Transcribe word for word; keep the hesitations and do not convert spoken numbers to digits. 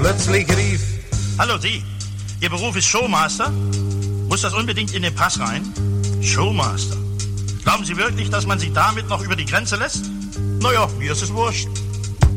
Plötzlich rief: Hallo Sie, Ihr Beruf ist Showmaster? Muss das unbedingt in den Pass rein? Showmaster. Glauben Sie wirklich, dass man Sie damit noch über die Grenze lässt? Naja, mir ist es wurscht.